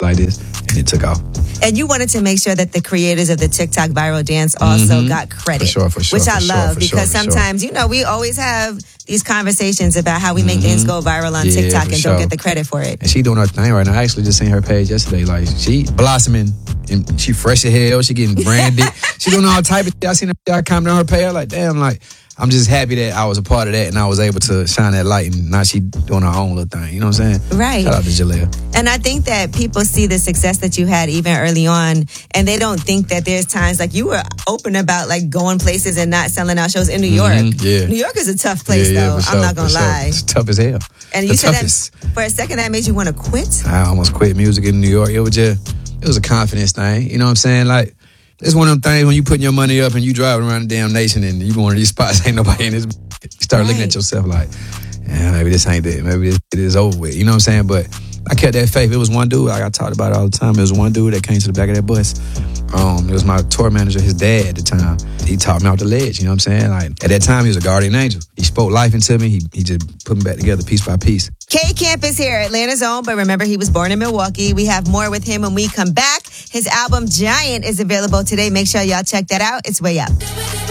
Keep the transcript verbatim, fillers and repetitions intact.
like this, and it took off. And you wanted to make sure that the creators of the TikTok viral dance also mm-hmm. got credit. For sure, for sure. Which for I sure, love for because sure, sometimes, sure. you know, we always have these conversations about how we make mm-hmm. things go viral on yeah, TikTok and sure. don't get the credit for it. And she doing her thing right now. I actually just seen her page yesterday. Like, she blossoming and she fresh as hell. She getting branded. She doing all type of shit. I seen her, I commented on her page. I like, damn, like, I'm just happy that I was a part of that and I was able to shine that light, and now she doing her own little thing. You know what I'm saying? Right. Shout out to Jaleel. And I think that people see the success that you had even early on, and they don't think that there's times like you were open about like going places and not selling out shows in New York. Mm-hmm, yeah. New York is a tough place yeah, yeah, though. for I'm sure, not gonna for lie. Sure. It's tough as hell. And the you said toughest. that for a second that made you want to quit? I almost quit music in New York. It was just, it was a confidence thing. You know what I'm saying? Like, it's one of them things when you putting your money up and you driving around the damn nation and you going to these spots, ain't nobody in this. You start right. looking at yourself like, yeah, maybe this ain't it. Maybe this, it is over with. You know what I'm saying? But I kept that faith. It was one dude, like I talked about it all the time. It was one dude that came to the back of that bus. Um, it was my tour manager, his dad at the time. He taught me off the ledge, you know what I'm saying? Like, at that time, he was a guardian angel. He spoke life into me. He, he just put me back together piece by piece. K-Camp is here, Atlanta's own, but remember, he was born in Milwaukee. We have more with him when we come back. His album, Giant, is available today. Make sure y'all check that out. It's way up.